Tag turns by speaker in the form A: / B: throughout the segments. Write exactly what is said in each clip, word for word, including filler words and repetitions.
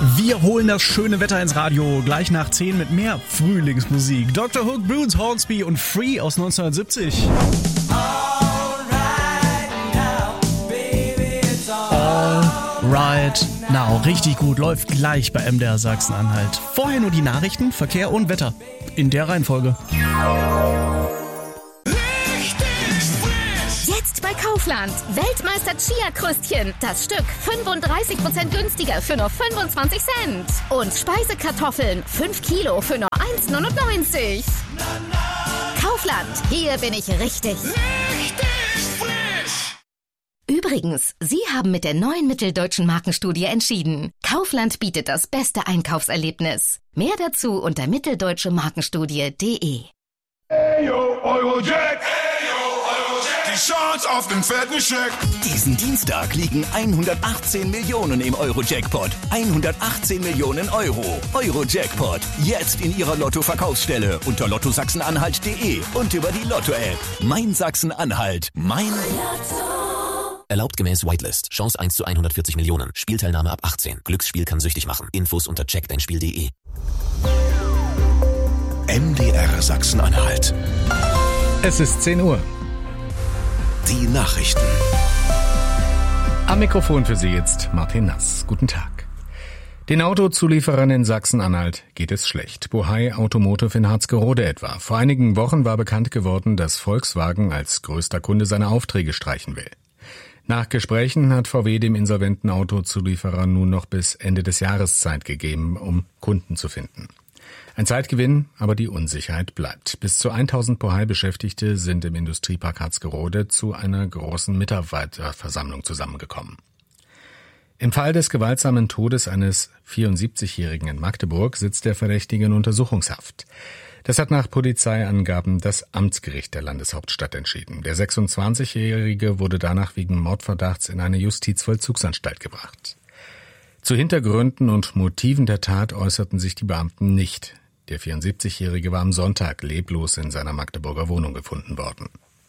A: Wir holen das schöne Wetter ins Radio, gleich nach zehn mit mehr Frühlingsmusik. Doktor Hook, Bruce Hornsby und Free aus neunzehnhundertsiebzig. Right now, richtig gut, läuft gleich bei M D R Sachsen-Anhalt. Vorher nur die Nachrichten, Verkehr und Wetter. In der Reihenfolge.
B: Jetzt bei Kaufland. Weltmeister Chia-Krüstchen. Das Stück fünfunddreißig Prozent günstiger für nur fünfundzwanzig Cent. Und Speisekartoffeln fünf Kilo für nur eins neunundneunzig. Kaufland, hier bin ich richtig. Richtig frisch. Übrigens, Sie haben mit der neuen Mitteldeutschen Markenstudie entschieden. Kaufland bietet das beste Einkaufserlebnis. Mehr dazu unter mitteldeutsche markenstudie punkt de.
C: Hey yo, Eurojack! Hey yo, Eurojack! Die Chance auf den fetten Scheck!
D: Diesen Dienstag liegen hundertachtzehn Millionen im Euro-Jackpot. hundertachtzehn Millionen Euro. Euro-Jackpot. Jetzt in Ihrer Lotto-Verkaufsstelle unter lotto sachsen anhalt punkt de und über die Lotto-App. Mein Sachsen-Anhalt. Mein Lotto.
E: Erlaubt gemäß Whitelist. Chance eins zu hundertvierzig Millionen. Spielteilnahme ab achtzehn. Glücksspiel kann süchtig machen. Infos unter check dein spiel punkt de.
D: M D R Sachsen-Anhalt.
F: Es ist zehn Uhr.
D: Die Nachrichten.
F: Am Mikrofon für Sie jetzt Martin Nass. Guten Tag. Den Autozulieferern in Sachsen-Anhalt geht es schlecht. Bohai Automotive in Harzgerode etwa. Vor einigen Wochen war bekannt geworden, dass Volkswagen als größter Kunde seine Aufträge streichen will. Nach Gesprächen hat V W dem insolventen Autozulieferer nun noch bis Ende des Jahres Zeit gegeben, um Kunden zu finden. Ein Zeitgewinn, aber die Unsicherheit bleibt. Bis zu tausend Bohai-Beschäftigte sind im Industriepark Harzgerode zu einer großen Mitarbeiterversammlung zusammengekommen. Im Fall des gewaltsamen Todes eines vierundsiebzigjährigen in Magdeburg sitzt der Verdächtige in Untersuchungshaft. Das hat nach Polizeiangaben das Amtsgericht der Landeshauptstadt entschieden. Der sechsundzwanzigjährige wurde danach wegen Mordverdachts in eine Justizvollzugsanstalt gebracht. Zu Hintergründen und Motiven der Tat äußerten sich die Beamten nicht. Der vierundsiebzigjährige war am Sonntag leblos in seiner Magdeburger Wohnung gefunden worden.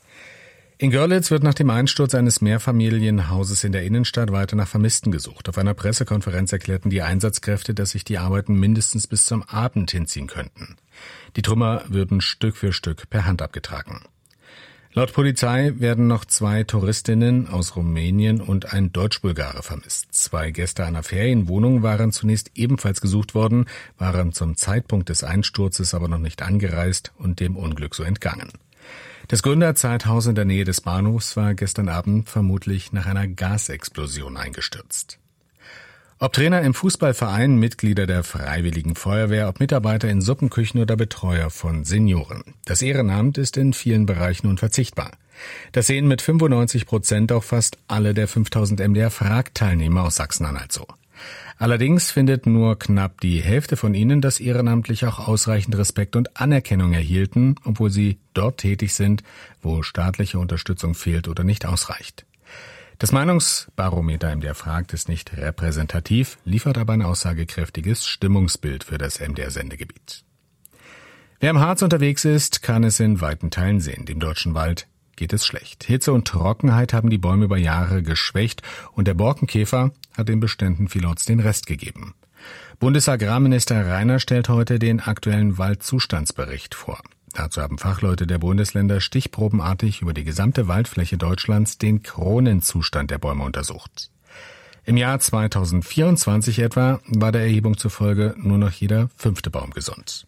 F: In Görlitz wird nach dem Einsturz eines Mehrfamilienhauses in der Innenstadt weiter nach Vermissten gesucht. Auf einer Pressekonferenz erklärten die Einsatzkräfte, dass sich die Arbeiten mindestens bis zum Abend hinziehen könnten. Die Trümmer würden Stück für Stück per Hand abgetragen. Laut Polizei werden noch zwei Touristinnen aus Rumänien und ein Deutsch-Bulgare vermisst. Zwei Gäste einer Ferienwohnung waren zunächst ebenfalls gesucht worden, waren zum Zeitpunkt des Einsturzes aber noch nicht angereist und dem Unglück so entgangen. Das Gründerzeithaus in der Nähe des Bahnhofs war gestern Abend vermutlich nach einer Gasexplosion eingestürzt. Ob Trainer im Fußballverein, Mitglieder der Freiwilligen Feuerwehr, ob Mitarbeiter in Suppenküchen oder Betreuer von Senioren. Das Ehrenamt ist in vielen Bereichen unverzichtbar. Das sehen mit fünfundneunzig Prozent auch fast alle der fünftausend M D R-Frag-Teilnehmer aus Sachsen-Anhalt so. Allerdings findet nur knapp die Hälfte von ihnen, dass ehrenamtlich auch ausreichend Respekt und Anerkennung erhielten, obwohl sie dort tätig sind, wo staatliche Unterstützung fehlt oder nicht ausreicht. Das Meinungsbarometer M D R fragt ist nicht repräsentativ, liefert aber ein aussagekräftiges Stimmungsbild für das M D R-Sendegebiet. Wer im Harz unterwegs ist, kann es in weiten Teilen sehen. Dem deutschen Wald geht es schlecht. Hitze und Trockenheit haben die Bäume über Jahre geschwächt und der Borkenkäfer hat den Beständen vielerorts den Rest gegeben. Bundesagrarminister Reiner stellt heute den aktuellen Waldzustandsbericht vor. Dazu haben Fachleute der Bundesländer stichprobenartig über die gesamte Waldfläche Deutschlands den Kronenzustand der Bäume untersucht. Im Jahr zweitausendvierundzwanzig etwa war der Erhebung zufolge nur noch jeder fünfte Baum gesund.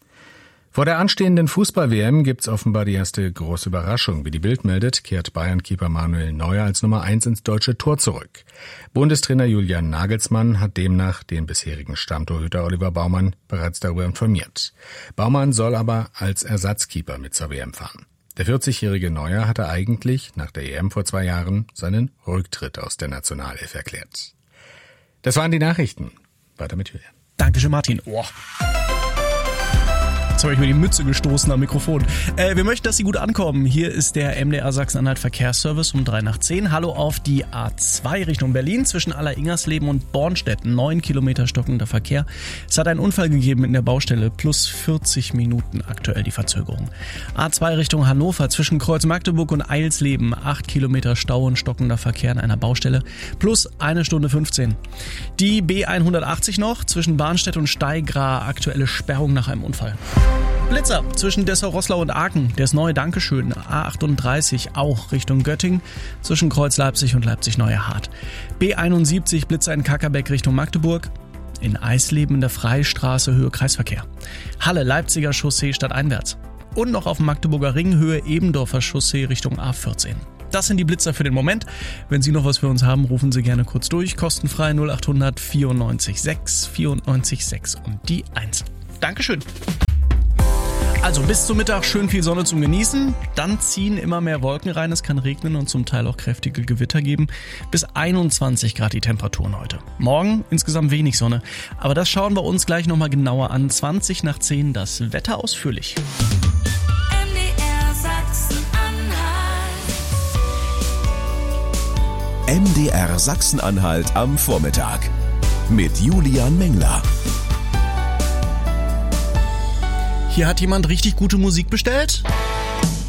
F: Vor der anstehenden Fußball-W M gibt's offenbar die erste große Überraschung. Wie die Bild meldet, kehrt Bayern-Keeper Manuel Neuer als Nummer eins ins deutsche Tor zurück. Bundestrainer Julian Nagelsmann hat demnach den bisherigen Stammtorhüter Oliver Baumann bereits darüber informiert. Baumann soll aber als Ersatzkeeper mit zur W M fahren. Der vierzigjährige Neuer hatte eigentlich nach der E M vor zwei Jahren seinen Rücktritt aus der Nationalelf erklärt. Das waren die Nachrichten. Weiter mit Julian.
A: Dankeschön, Martin. Oh. Jetzt habe ich mir die Mütze gestoßen am Mikrofon. Äh, wir möchten, dass Sie gut ankommen. Hier ist der M D R Sachsen-Anhalt Verkehrsservice um drei nach zehn. Hallo auf die A zwei Richtung Berlin zwischen Aller-Ingersleben und Bornstedt. Neun Kilometer stockender Verkehr. Es hat einen Unfall gegeben in der Baustelle. Plus vierzig Minuten aktuell die Verzögerung. A zwei Richtung Hannover zwischen Kreuz Magdeburg und Eilsleben. Acht Kilometer Stau und stockender Verkehr an einer Baustelle. Plus eine Stunde fünfzehn. Die B hundertachtzig noch zwischen Barnstedt und Steigra. Aktuelle Sperrung nach einem Unfall. Blitzer zwischen Dessau-Roßlau und Aachen. Das neue Dankeschön. A achtunddreißig auch Richtung Göttingen. Zwischen Kreuz Leipzig und Leipzig-Neue Hart. B einundsiebzig Blitzer in Kackerbeck Richtung Magdeburg. In Eisleben in der Freistraße Höhe Kreisverkehr. Halle Leipziger Chaussee stadteinwärts. Und noch auf dem Magdeburger Ring Höhe Ebendorfer Chaussee Richtung A vierzehn. Das sind die Blitzer für den Moment. Wenn Sie noch was für uns haben, rufen Sie gerne kurz durch. Kostenfrei null achthundert vierundneunzig sechs vierundneunzig sechs und die eins. Dankeschön. Also bis zum Mittag schön viel Sonne zum Genießen. Dann ziehen immer mehr Wolken rein. Es kann regnen und zum Teil auch kräftige Gewitter geben. Bis einundzwanzig Grad die Temperaturen heute. Morgen insgesamt wenig Sonne. Aber das schauen wir uns gleich nochmal genauer an. zwanzig nach zehn das Wetter ausführlich.
G: M D R Sachsen-Anhalt am Vormittag mit Julian Mengler.
A: Hier hat jemand richtig gute Musik bestellt.